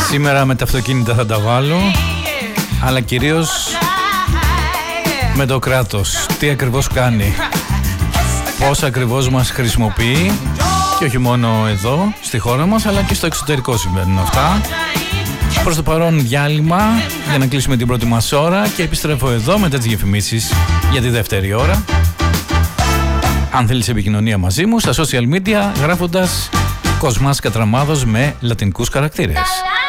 Σήμερα με τα αυτοκίνητα θα τα βάλω, αλλά κυρίως με το κράτος. Τι ακριβώς κάνει, πώς ακριβώς μας χρησιμοποιεί, και όχι μόνο εδώ στη χώρα μας, αλλά και στο εξωτερικό συμβαίνουν αυτά. Προς το παρόν διάλειμμα για να κλείσουμε την πρώτη μας ώρα και επιστρέφω εδώ μετά τις διαφημίσεις για τη δεύτερη ώρα. Αν θέλεις επικοινωνία μαζί μου στα social media γράφοντας Κοσμάς Κατραμάδος με λατινικούς χαρακτήρες.